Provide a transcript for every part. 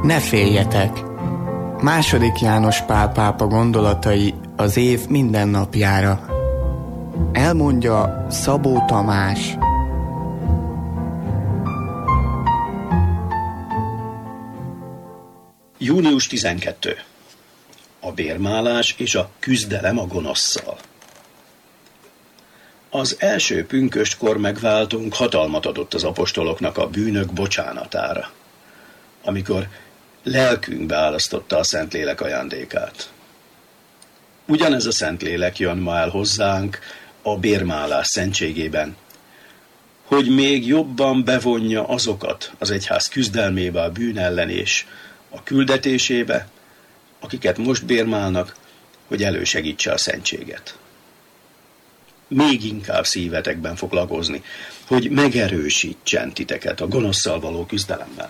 Ne féljetek! II. János Pál pápa gondolatai az év minden napjára. Elmondja Szabó Tamás. Június 12. A bérmálás és a küzdelem a gonosszal. Az első pünköstkor megváltunk hatalmat adott az apostoloknak a bűnök bocsánatára, amikor lelkünk beálasztotta a Szentlélek ajándékát. Ugyanez a Szentlélek jön ma el hozzánk a bérmálás szentségében, hogy még jobban bevonja azokat az egyház küzdelmébe, a bűn ellen és a küldetésébe, akiket most bérmálnak, hogy elősegítse a szentséget. Még inkább szívetekben fog lagozni, hogy megerősítsen titeket a gonosszal való küzdelemben.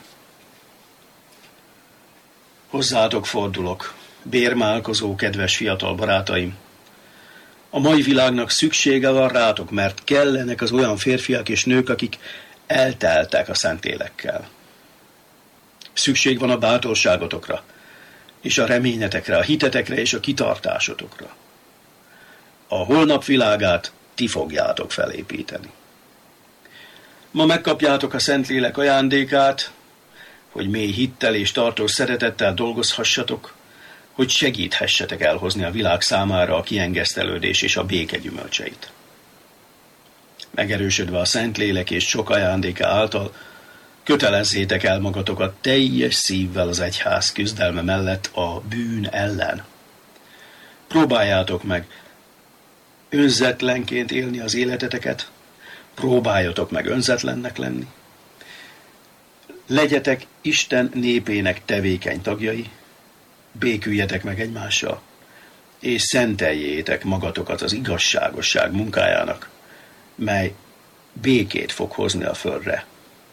Hozzátok fordulok, bérmálkozó kedves fiatal barátaim. A mai világnak szüksége van rátok, mert kellenek az olyan férfiak és nők, akik elteltek a Szentlélekkel. Szükség van a bátorságotokra, és a reményetekre, a hitetekre és a kitartásotokra. A holnap világát ti fogjátok felépíteni. Ma megkapjátok a Szentlélek ajándékát, hogy mély hittel és tartós szeretettel dolgozhassatok, hogy segíthessetek elhozni a világ számára a kiengesztelődés és a béke gyümölcseit. Megerősödve a Szentlélek és sok ajándéka által, kötelezzétek el magatokat teljes szívvel az egyház küzdelme mellett a bűn ellen. Próbáljátok meg önzetlenként élni az életeteket, próbáljatok meg önzetlennek lenni. Legyetek Isten népének tevékeny tagjai, béküljetek meg egymással, és szenteljétek magatokat az igazságosság munkájának, mely békét fog hozni a földre.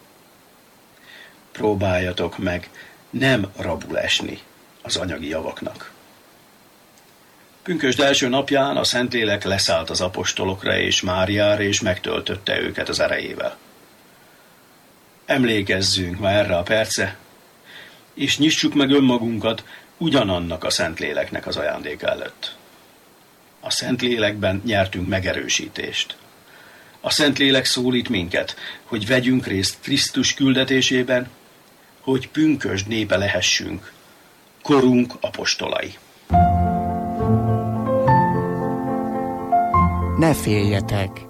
Próbáljatok meg nem rabul esni az anyagi javaknak. Pünkösd első napján a Szentlélek leszállt az apostolokra és Máriára, és megtöltötte őket az erejével. Emlékezzünk ma erre a perce, és nyissuk meg önmagunkat ugyanannak a Szentléleknek az ajándéka előtt. A Szentlélekben nyertünk megerősítést. A Szentlélek szólít minket, hogy vegyünk részt Krisztus küldetésében, hogy pünkösd népe lehessünk, korunk apostolai. Ne féljetek!